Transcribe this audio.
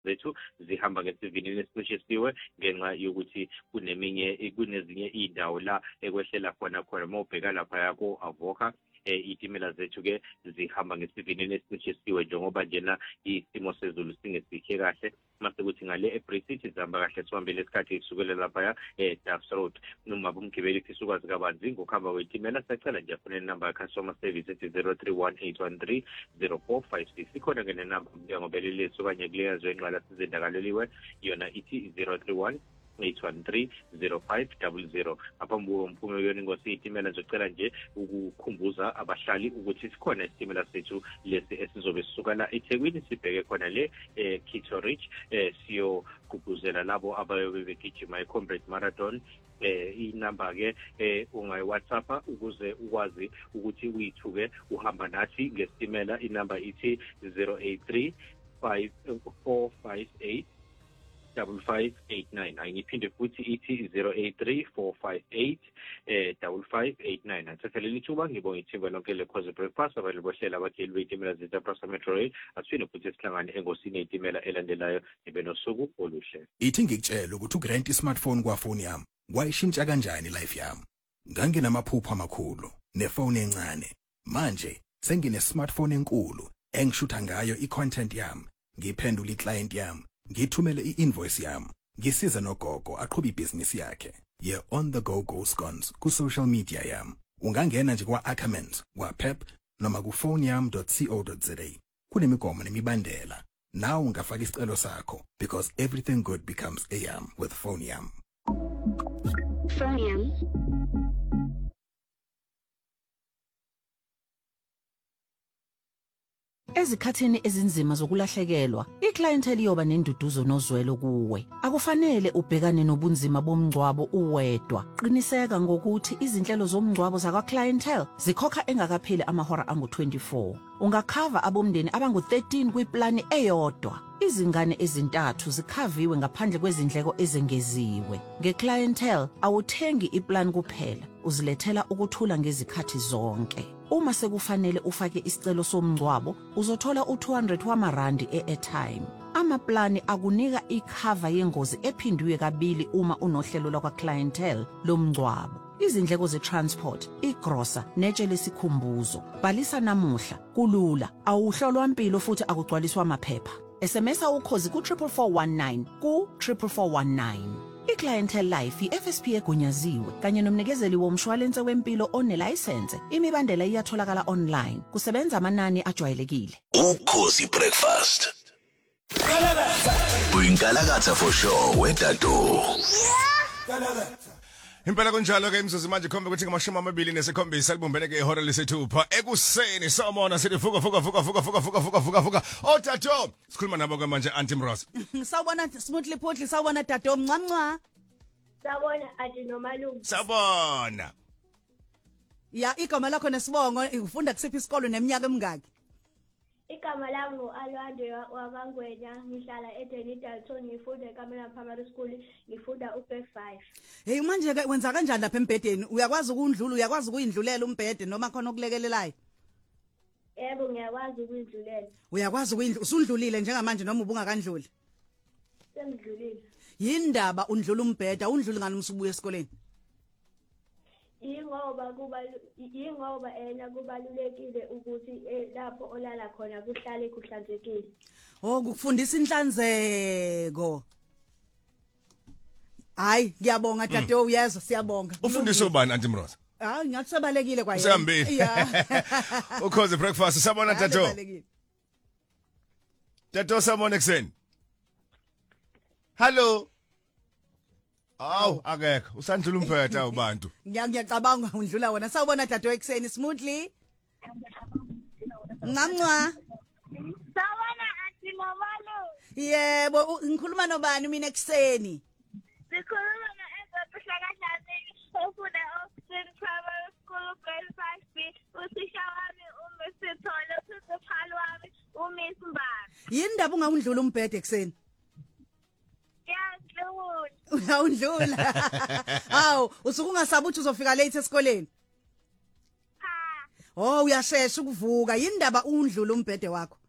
zethu zihamba ngesivinini esiqeshisiwe ngenxa yokuthi kunezinye indawo la ekwehlela khona mawubheka lapha yako avoka itimela zethu ke zihamba ngesivinini esiqeshisiwe njengoba njena isimo sezulu singesihle kahle mase kuthi ngale eBrexit zihamba kahle sihambe lesikhathi kusukela lapha Duffs Road noma umgibeli kusukwazi kabanzi ngokuhamba kwetimela sacela nje afune number ya customer service ethi 0318130456 ikhona ke nenamba ngiyangobelelisa okanye kuleyazwe enqala sizendakaleliwe yona ithi 031-813-0500 apha mphumekweni ngosiyitimela zocela nje ukukhumbuza abahlali ukuthi sikhona isitimela sethu lesi esizobe sisuka la eThekwini sibheke khona le Kitteridge siyogqugquzela labo abayobe begijima iComrade Marathon inamba ke ungayi WhatsApp ukuze ukwazi ukuthi uyithuke uhamba nathi ngesitimela inamba ithi 083-458 5589 angiphinde futhi ithi 083-458-5589 athatheleni ithuba ngibonga ithimba lonke le-Cause Breakfast abalibohlela abageli beitimela zethu Metro Rail asifine futhi esihlangane engosini yetimela elandelayo nibe nosuku oluhle. Ithi ngikutshela ukuthi ugrant ismartphone kwafoni yami wayishintsha kanjani life yami. Nganginamaphupho amakhulu nefone encane. Manje sengine-smartphone enkulu engishutha ngayo i-content yami, ngiphendula i-client yami, ngithumele i-invoice yami, ngisiza nogogo aqhubhe ibhizinisi yakhe. On the go scones ku social media yami. Ungangena nje kwa-Ackermans, kwa-Pep noma kuphoneyami.co.za. Kunemigomo nemibandela. Now ungafaka isicelo sakho because everything good becomes AM with phone yami. Phone yami. Ezikhathini ezinzima zokulahlekelwa, iclientele iyoba nenduduzo nozwelo kuwe. Akufanele ubhekane nobunzima bomngcwabo uwedwa. Qiniseka ngokuthi izinhlelo zomngcwabo zakwa-clientele zikhokha engakapheli amahora angu-24. Ungakhava abomndeni abangu-13 kwiplani eyodwa. Izingane ezintathu zikhaviwe ngaphandle kwezindleko ezengeziwe. Nge-clientele awuthengi iplan kuphela, uzilethela ukuthula ngezikhathi zonke. Uma sekufanele ufake isicelo somngcwabo, uzothola u200 wamarandi e-airtime. Amaplani akunika ikhava yengozi ephindiwe kabili uma unohlelo lwakwa-clientele lomngcwabo. Izindleko ze-transport, igrosa, netshe lesikhumbuzo. Bhalisa namuhla, kulula, awuhlolwa impilo futhi akugcwaliswa amaphepha. SMS ukhozi ku-44419 ku-44419. I-Clientele Life i-FSP egunyaziwe kanye nomnikezeli womshwalense wempilo onelayisense. Imibandela iyatholakala online. Kusebenza amanani ajwayelekile. Ukhozi Breakfast. Uyinkalakatha for sure wedado. Impela kunjalo ke imzuzu manje khombe ukuthi ngama-27 libumbene ke ihora lesithupha ekuseni sawubona sithi vuka tato sikhuluma nabo ke manje Auntie Mroza. Sawubona smoothly photli sawubona tato mncwancwa. Sawubona ati nomalume. Sawubona. Ya igama lakho nesibongo ufunda kusiphi isikolo neminyaka emingaki? Igama lami nguAlwande waKangwenya ngihlala eDeni Dalton ngifunda eKamela Primary School ngifunda uBek 5. Hey manje ke wenza kanjani lapha embhedeni? Uyakwazi ukundlula, uyakwazi ukuyindlulela umbhede noma khona okulekelelayo? Yebo ngiyakwazi ukuyindlulela. Uyakwazi ukuyindlula, usundlulile njengamanje noma ubungakandluli? Sengidlulile. Yindaba undlula umbhede, undlula ngani umsubuye esikoleni? Ingoba ena kubalulekile ukuthi lapho olala khona kuhlale kuhlanzekile. Oh kufundisa inhlanzeko. Hayi ngiyabonga Tato uyezwa siyabonga. Ufundisa ubani Auntie Mroza? Hayi ngiyakusebalekile kwa yena. Sihambile. Yeah. Ukhozi Breakfast sabona Tato. Tato sabona ekseni. Hello. Aw akekho usandlula umphethe awubantu. Ngiyacabanga undlula wona sawubona Tato ekseni smoothly. Ngamncwa. Sawubona Auntie Nomalo. Yebo ngikhuluma nobani mina ekseni? Sikhuluma noEzokuhlakahlane ufuna Oxford Primary School grade 5B usisha wami uMsithole uSiphala wami uMiss Mbala. Yindaba ungawundlula umbhede ekseni? Uyandlula. Hawu usuku ungasabi ukuthi uzofika late esikoleni? Ha. Oh uyashesha ukuvuka yindaba undlula umbhede wakho.